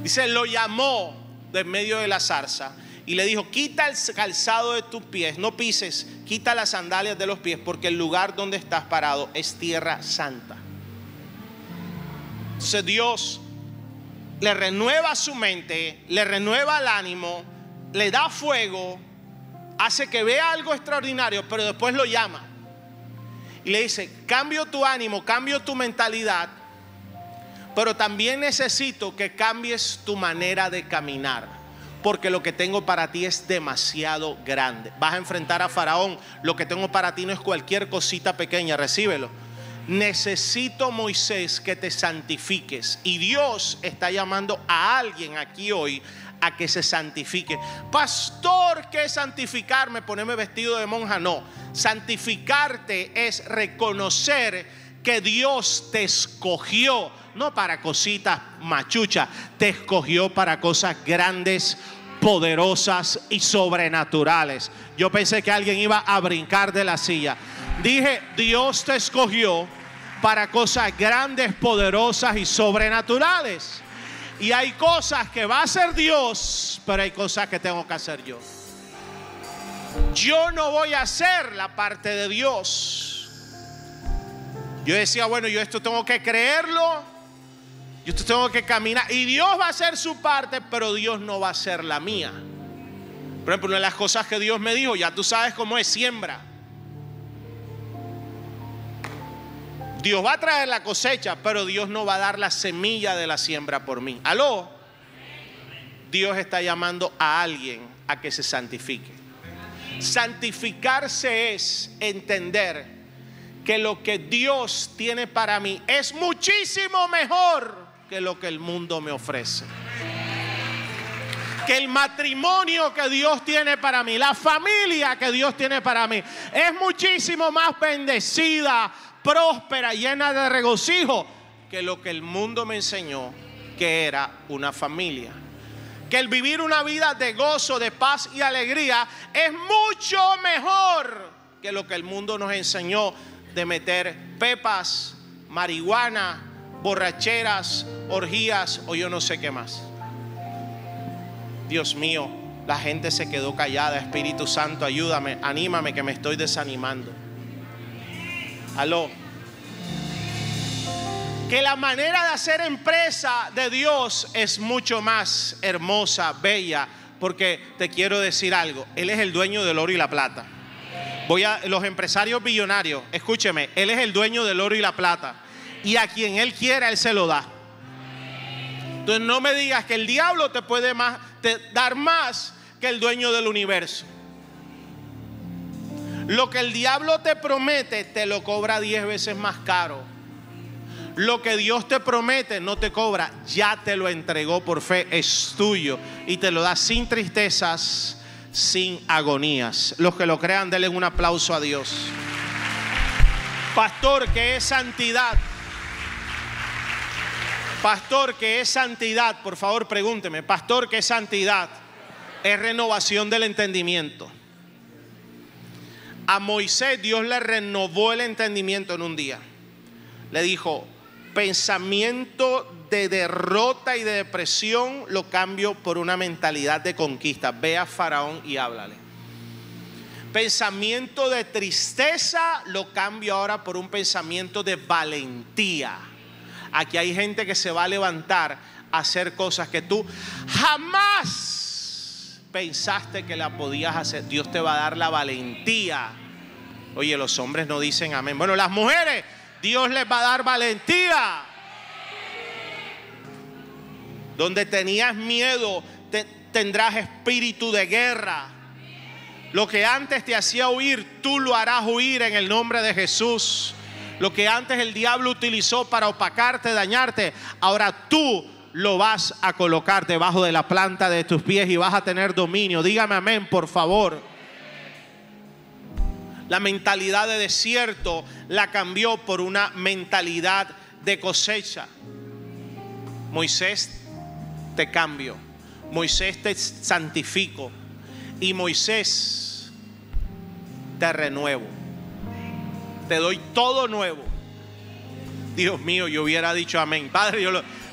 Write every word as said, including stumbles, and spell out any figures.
Dice, lo llamó de medio de la zarza y le dijo: quita el calzado de tus pies, no pises, quita las sandalias de los pies, porque el lugar donde estás parado es tierra santa. Entonces Dios le renueva su mente, le renueva el ánimo, le da fuego, hace que vea algo extraordinario, pero después lo llama y le dice: cambio tu ánimo, cambio tu mentalidad, pero también necesito que cambies tu manera de caminar, porque lo que tengo para ti es demasiado grande. Vas a enfrentar a Faraón. Lo que tengo para ti no es cualquier cosita pequeña, recíbelo. Necesito, Moisés, que te santifiques. Y Dios está llamando a alguien aquí hoy a que se santifique. Pastor, ¿qué es santificarme? ¿Ponerme vestido de monja? No. Santificarte es reconocer que Dios te escogió, no para cositas machuchas, te escogió para cosas grandes, poderosas y sobrenaturales. Yo pensé que alguien iba a brincar de la silla. Dije, Dios te escogió para cosas grandes, poderosas y sobrenaturales. Y hay cosas que va a hacer Dios, pero hay cosas que tengo que hacer yo. Yo no voy a hacer la parte de Dios. Yo decía, bueno, yo esto tengo que creerlo, yo esto tengo que caminar, y Dios va a hacer su parte, pero Dios no va a hacer la mía. Por ejemplo, una de las cosas que Dios me dijo, ya tú sabes cómo es: siembra. Dios va a traer la cosecha, pero Dios no va a dar la semilla de la siembra por mí. ¿Aló? Dios está llamando a alguien a que se santifique. Santificarse es entender que lo que Dios tiene para mí es muchísimo mejor que lo que el mundo me ofrece. Que el matrimonio que Dios tiene para mí, la familia que Dios tiene para mí, es muchísimo más bendecida, próspera, llena de regocijo que lo que el mundo me enseñó que era una familia. Que el vivir una vida de gozo, de paz y alegría es mucho mejor que lo que el mundo nos enseñó de meter pepas, marihuana, borracheras, orgías o yo no sé qué más. Dios mío, la gente se quedó callada. Espíritu Santo, ayúdame, anímame, que me estoy desanimando. Aló. Que la manera de hacer empresa de Dios es mucho más hermosa, bella, porque te quiero decir algo: Él es el dueño del oro y la plata. Voy a los empresarios billonarios, escúcheme, Él es el dueño del oro y la plata, y a quien Él quiera Él se lo da. Entonces no me digas que el diablo te puede más, te, dar más que el dueño del universo. Lo que el diablo te promete te lo cobra diez veces más caro. Lo que Dios te promete no te cobra, ya te lo entregó por fe, es tuyo y te lo da sin tristezas, sin agonías. Los que lo crean, denle un aplauso a Dios. Pastor, ¿qué es santidad? Pastor, ¿qué es santidad? Por favor, pregúnteme. Pastor, ¿qué es santidad? Es renovación del entendimiento. A Moisés Dios le renovó el entendimiento en un día. Le dijo: pensamiento de derrota y de depresión lo cambio por una mentalidad de conquista. Ve a Faraón y háblale. Pensamiento de tristeza lo cambio ahora por un pensamiento de valentía. Aquí hay gente que se va a levantar a hacer cosas que tú jamás pensaste que la podías hacer. Dios te va a dar la valentía. Oye, los hombres no dicen amén. Bueno, las mujeres, Dios les va a dar valentía. Donde tenías miedo, te, tendrás espíritu de guerra. Lo que antes te hacía huir, tú lo harás huir en el nombre de Jesús. Lo que antes el diablo utilizó para opacarte, dañarte, ahora tú lo vas a colocar debajo de la planta de tus pies y vas a tener dominio. Dígame amén, por favor. La mentalidad de desierto la cambió por una mentalidad de cosecha. Moisés, te cambio. Moisés, te santifico. Y Moisés, te renuevo. Te doy todo nuevo. Dios mío, yo hubiera dicho amén. Padre, yo lo...